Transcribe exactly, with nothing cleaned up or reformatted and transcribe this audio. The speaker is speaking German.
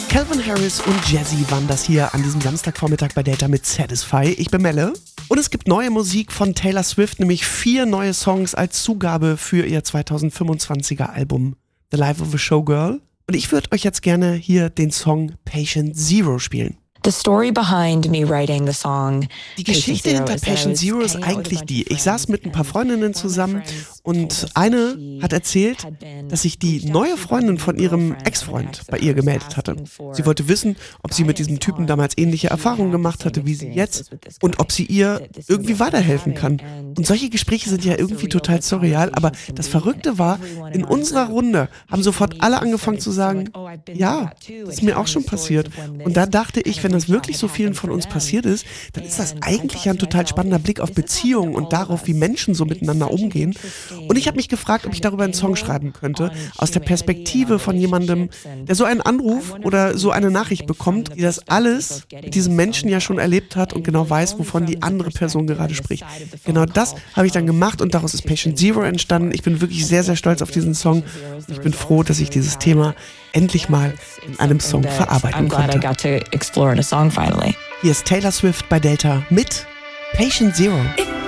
Calvin Harris und Jazzy waren das hier an diesem Samstagvormittag bei Delta mit Satisfy. Ich bin Melle. Und es gibt neue Musik von Taylor Swift, nämlich vier neue Songs als Zugabe für ihr zweitausendfünfundzwanziger Album The Life of a Showgirl. Und ich würde euch jetzt gerne hier den Song Patient Zero spielen. The story behind me writing the song. Die Geschichte hinter Patient Zero ist eigentlich die. Ich saß mit ein paar Freundinnen zusammen und eine hat erzählt, dass sich die neue Freundin von ihrem Ex-Freund bei ihr gemeldet hatte. Sie wollte wissen, ob sie mit diesem Typen damals ähnliche Erfahrungen gemacht hatte wie sie jetzt und ob sie ihr irgendwie weiterhelfen kann. Und solche Gespräche sind ja irgendwie total surreal, aber das Verrückte war, in unserer Runde haben sofort alle angefangen zu sagen, ja, das ist mir auch schon passiert. Und da dachte ich, wenn das wirklich so vielen von uns passiert ist, dann ist das eigentlich ein total spannender Blick auf Beziehungen und darauf, wie Menschen so miteinander umgehen. Und ich habe mich gefragt, ob ich darüber einen Song schreiben könnte, aus der Perspektive von jemandem, der so einen Anruf oder so eine Nachricht bekommt, die das alles mit diesem Menschen ja schon erlebt hat und genau weiß, wovon die andere Person gerade spricht. Genau das habe ich dann gemacht und daraus ist Patient Zero entstanden. Ich bin wirklich sehr, sehr stolz auf diesen Song. Ich bin froh, dass ich dieses Thema endlich mal in einem Song verarbeiten konnte. Hier ist Taylor Swift bei Delta mit Patient Zero.